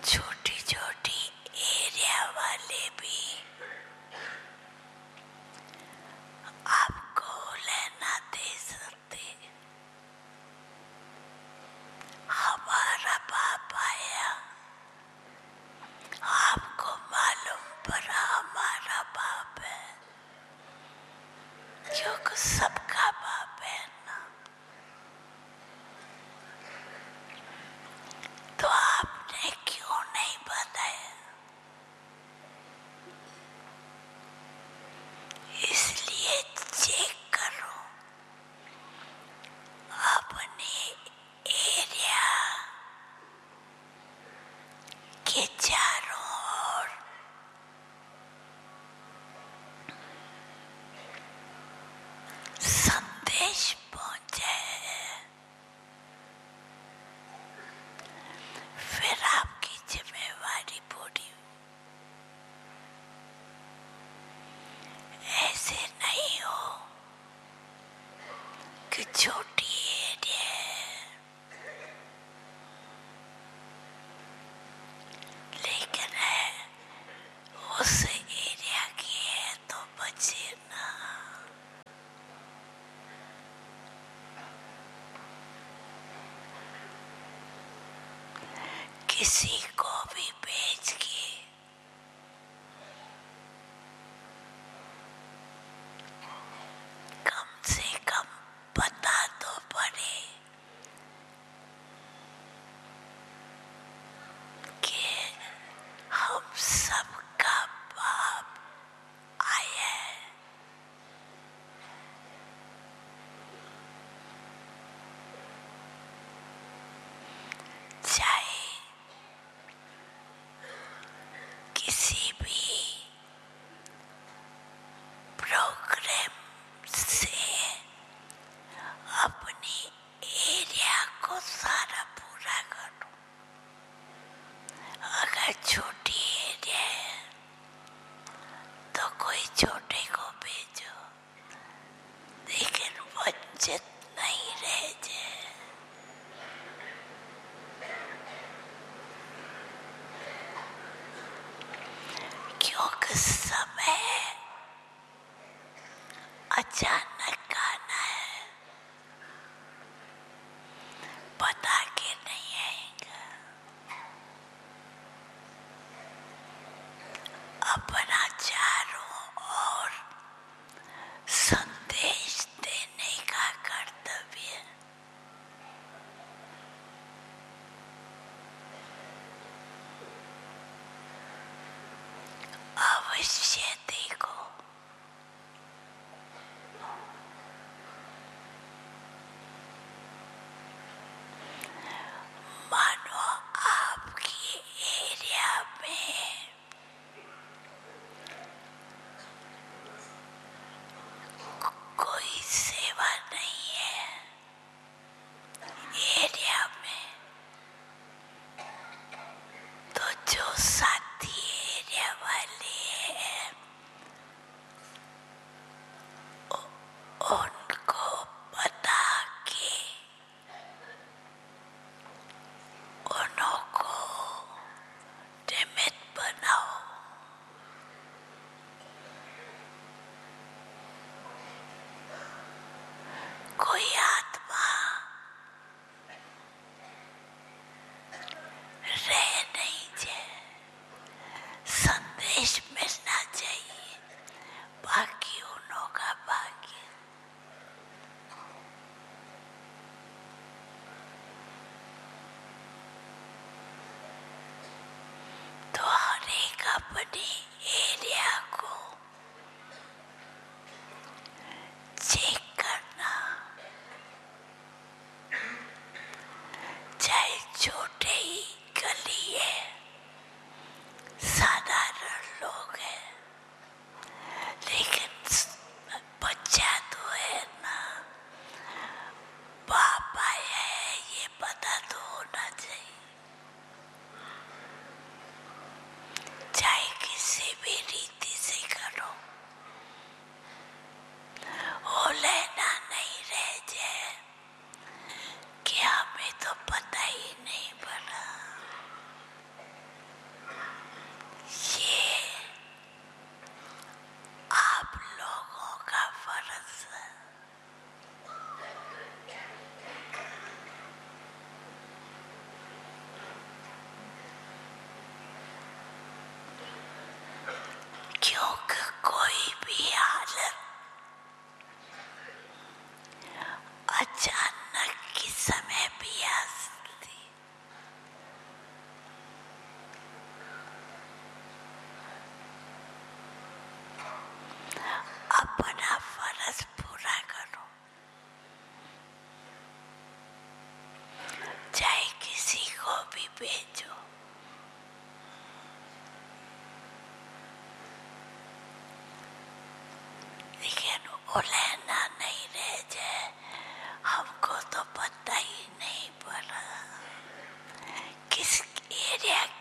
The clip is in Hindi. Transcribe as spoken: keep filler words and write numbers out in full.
छोटी छोटी एरिया वाले भी आपको लेना दे सकते। हमारा बाप आया, आपको मालूम पड़ा हमारा बाप है, क्योंकि सबका बाप है ना। तो आपने क्यों नहीं बताया? इसलिए चेक करो अपने एरिया के चारों ओर संदेश पहुंचे हैं, फिर आपकी जिम्मेवारी पूरी। ऐसे नहीं हो कि छोटी एरिया है लेकिन है उस एरिया की है तो बचे ना। किसी को भी भेज के कम से कम पता तो पड़े कि हम सबका बाप आया है। चाहे किसी भी प्रोग्राम से अपनी एरिया को सारा पूरा करो। अगर छोटी एरिया है तो कोई छोटे को भेजो, लेकिन वंचित नहीं रह जाए। क्योंकि समय अचानक आना है, बता के नहीं आएगा। अपना चारों ओर संदेश देने का कर्तव्य अवश्य देखो। मानो आपकी एरिया में कोई सेवा नहीं है एरिया में, तो जो साथी एरिया वाले हैं उनको बता के उनको निमित्त बनाओ। कोई आत्मा रह नहीं जाए, संदेश मिलना चाहिए, बाकी उन्हों का भाग्य। तो हर एक अपने एरिया को चेक करना, चाहे छोटे ही गली है, साधारण लोग हैं, लेकिन बच्चा तो है ना, बाप आया है ये पता तो होना चाहिए। चाहे किसी भी रीति भी भेजो। लेकिन वो लेना नहीं रह जाए, हमको तो पता ही नहीं पड़ा किस एरिया